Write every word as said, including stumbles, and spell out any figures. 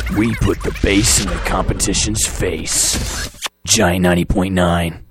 We put the bass in the competition's face. Giant ninety point nine.